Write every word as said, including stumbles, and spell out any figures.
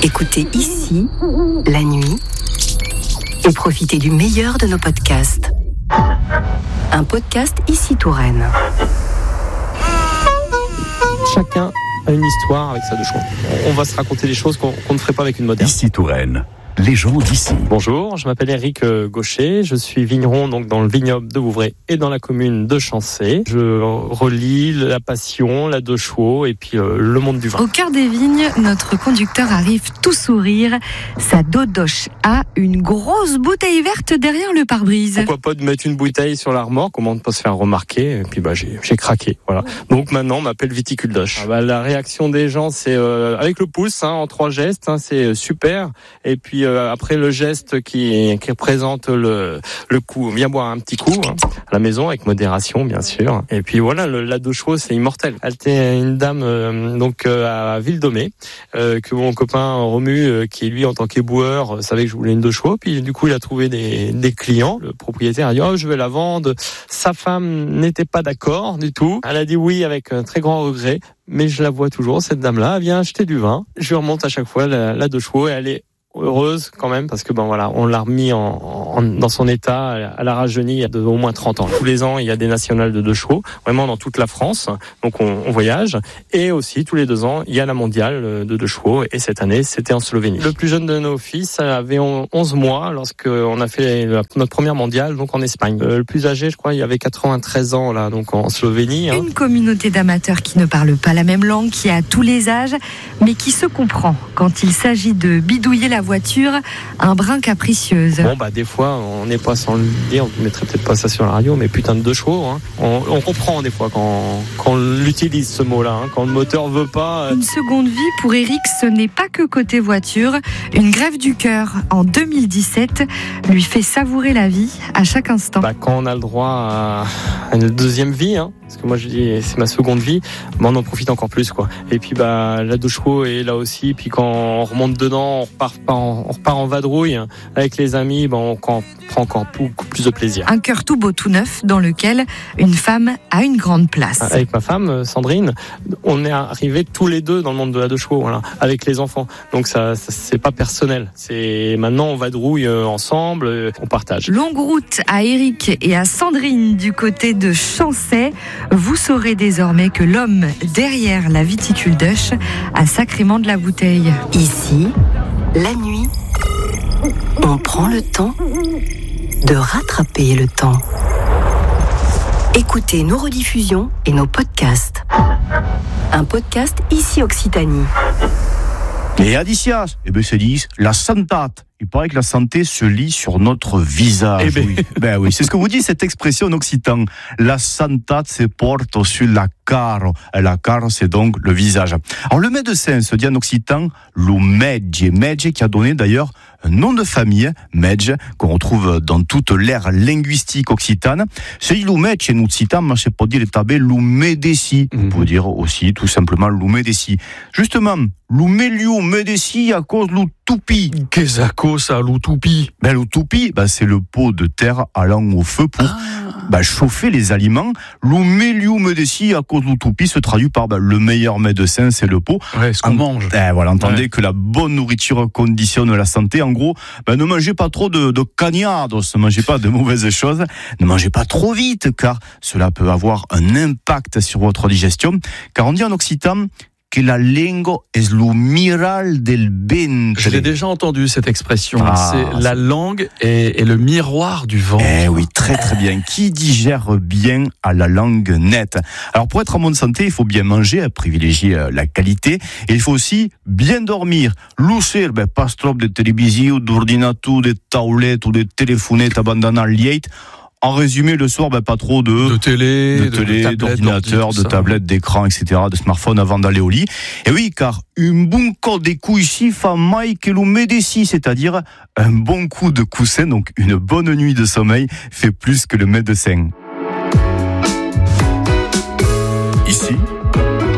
Écoutez ici, la nuit, et profitez du meilleur de nos podcasts. Un podcast Ici Touraine. Chacun a une histoire avec sa douche. On va se raconter des choses qu'on, qu'on ne ferait pas avec une moderne. Ici Touraine. Les gens d'ici. Bonjour, je m'appelle Éric Gaucher, je suis vigneron donc dans le vignoble de Vouvray et dans la commune de Chancé. Je relie la passion, la deux chevaux et puis euh, le monde du vin. Au cœur des vignes, notre conducteur arrive tout sourire. Sa Dodoche a une grosse bouteille verte derrière le pare-brise. Pourquoi pas de mettre une bouteille sur la remorque, comment ne pas se faire remarquer. Et puis bah j'ai, j'ai craqué, voilà. Donc maintenant on m'appelle Viticule Doche. Ah, bah, la réaction des gens c'est euh, avec le pouce, hein, en trois gestes, hein, c'est super. Et puis Euh, après le geste qui, qui représente le, le coup, viens boire un petit coup hein, à la maison avec modération bien sûr. Et puis voilà, le, la deux chevaux c'est immortel. Elle était une dame euh, donc euh, à Ville-Domé euh, que mon copain Romu euh, qui lui en tant qu'éboueur euh, savait que je voulais une deux chevaux. Puis du coup il a trouvé des, des clients. Le propriétaire a dit oh je vais la vendre. Sa femme n'était pas d'accord du tout. Elle a dit oui avec un très grand regret. Mais je la vois toujours cette dame-là. Elle vient acheter du vin. Je lui remonte à chaque fois la, la deux chevaux et elle est heureuse quand même parce que ben voilà, on l'a remis en, en dans son état. Elle a rajeuni il y a de, au moins trente ans. Tous les ans, il y a des nationales de deux chevaux, vraiment dans toute la France. Donc on, on voyage et aussi tous les deux ans, il y a la mondiale de deux chevaux et cette année, c'était en Slovénie. Le plus jeune de nos fils avait onze mois lorsque on a fait la, notre première mondiale donc en Espagne. Euh, le plus âgé, je crois, il y avait quatre-vingt-treize ans là donc en Slovénie. Hein. Une communauté d'amateurs qui ne parle pas la même langue, qui a tous les âges, mais qui se comprend quand il s'agit de bidouiller la voiture un brin capricieuse. Bon bah des fois on n'est pas sans le dire, on mettrait peut-être pas ça sur la radio, mais putain de deux chevaux. Hein. On, on comprend des fois quand quand on l'utilise ce mot-là, hein, quand le moteur veut pas. Une seconde vie pour Éric, ce n'est pas que côté voiture. Une greffe du cœur en deux mille dix-sept lui fait savourer la vie à chaque instant. Bah quand on a le droit à une deuxième vie, hein, parce que moi je dis c'est ma seconde vie, bah on en profite encore plus quoi. Et puis bah la deux chevaux est là aussi. Puis quand on remonte dedans, on repart pas en, on repart en vadrouille avec les amis, bah on prend encore beaucoup plus de plaisir. Un cœur tout beau, tout neuf, dans lequel une femme a une grande place. Avec ma femme, Sandrine, on est arrivés tous les deux dans le monde de la deux chevaux, voilà, avec les enfants. Donc ça, ça c'est pas personnel. C'est maintenant on vadrouille ensemble, on partage. Longue route à Éric et à Sandrine du côté de Chancé. Vous saurez désormais que l'homme derrière la Viticule Doche a sacrément de la bouteille. Ici, la nuit, on prend le temps de rattraper le temps. Écoutez nos rediffusions et nos podcasts. Un podcast Ici Occitanie. Et Adicia, eh ben c'est dit, la santate. Il paraît que la santé se lit sur notre visage. Eh ben. Oui. Ben oui, c'est ce que vous dit cette expression en occitan. La santate se porte sur la cara. La cara, c'est donc le visage. Alors le médecin se dit en occitan lo medge. Medge qui a donné d'ailleurs un nom de famille, medge, qu'on retrouve dans toute l'ère linguistique occitane. C'est lo medge en occitan, mais je peux dire le tabé lo medeci. On peut dire aussi tout simplement lo medeci. Justement, lo melio medeci à cause lo toupi. Qu'est-ce que ça, l'utopie? Ben, l'utopie, ben, c'est le pot de terre allant au feu pour ah. ben, chauffer les aliments. L'oumeliou medeci, à cause de l'utopie, se traduit par ben, le meilleur médecin, c'est le pot. Ouais, ce qu'on en, mange. Ben, voilà, entendez ouais. que la bonne nourriture conditionne la santé. En gros, ben, ne mangez pas trop de, de cagnardos, ne mangez pas de mauvaises choses, ne mangez pas trop vite, car cela peut avoir un impact sur votre digestion. Car on dit en occitan que la lingua es lo miral del ventre. Je l'ai déjà entendu cette expression. Ah, c'est la langue est, est le miroir du ventre. Eh oui, très très bien. Qui digère bien à la langue nette. Alors pour être en bonne santé, il faut bien manger, privilégier la qualité, et il faut aussi bien dormir. L'usser, ben pas trop de télévision, d'ordinateur, de tablette ou de téléphonettes abandonnant liette. En résumé, le soir, ben, pas trop de, de télé, de, télé, de d'ordinateur, de tablettes, d'écran, et cetera, de smartphone avant d'aller au lit. Et oui, car un bon coup de couissi fa mai que lo medeci, c'est-à-dire un bon coup de coussin, donc une bonne nuit de sommeil, fait plus que le médecin. Ici,